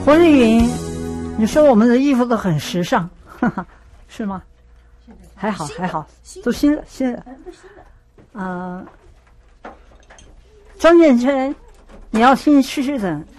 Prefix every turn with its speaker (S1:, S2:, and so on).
S1: 胡丽云，你说我们的衣服都很时尚，哈哈，是吗？还好还好，都新的。张建春，你要听须须等，